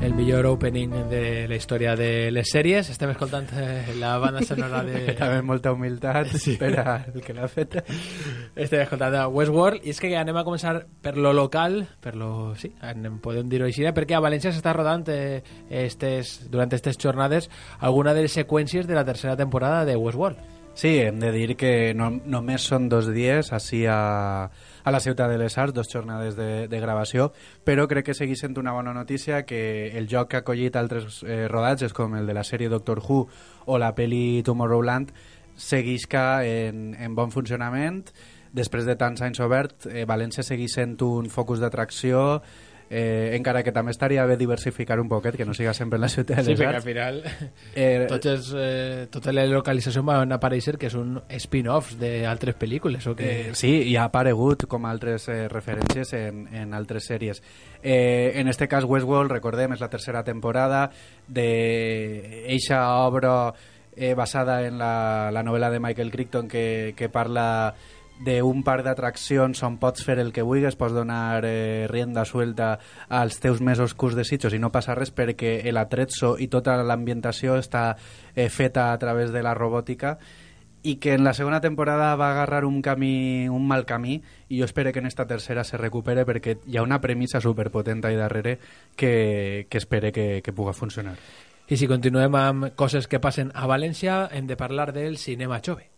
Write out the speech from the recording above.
el millor opening de la història de les sèries. Estem escoltant la banda sonora de... També molta humilitat per al que l'ha fet. Estem escoltant Westworld, i és que anem a començar per lo local, podem dir-ho així, perquè a València s'està rodant durant aquestes jornades alguna de les seqüències de la tercera temporada de Westworld. Sí, hem de dir que només són 2 dies així a la Ciutat de les Arts, 2 jornades de gravació, però crec que segueix sent una bona notícia que el joc que ha acollit altres rodatges, com el de la sèrie Doctor Who o la pel·li Tomorrowland, seguisca en bon funcionament. Després de tants anys obert, València segueix sent un focus d'atracció, encara que també estaria bé diversificar un poquet, que no siga sempre en la Ciutat de les Arts. Sí, perquè al final totes les localitzacions van aparèixer que són spin-offs d'altres pel·lícules o que... Sí, i ha aparegut com altres referències en altres sèries. En este cas Westworld, recordem, és la tercera temporada d'eixa obra basada en la novel·la de Michael Crichton que parla d'un parc d'atraccions on pots fer el que vulguis, pots donar rienda suelta als teus més oscurs desitjos i no passa res perquè l'atrezzo i tota l'ambientació està feta a través de la robòtica, i que en la segona temporada va agarrar un mal camí, i jo espero que en esta tercera se recupere perquè hi ha una premissa superpotent ahí darrere que espero que puga funcionar. I si continuem amb coses que passen a València, hem de parlar del cinema jove.